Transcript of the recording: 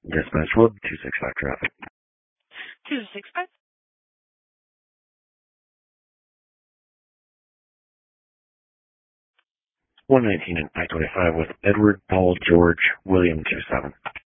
Dispatch Wood, 265 traffic. 265. 119 and I-25 with Edward Paul George William 27.